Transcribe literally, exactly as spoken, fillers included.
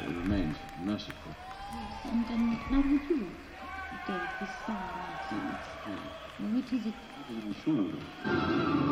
It remains merciful. Yes, and, and now would you, Dave, this fire light? Yeah. What is it? Not even sure.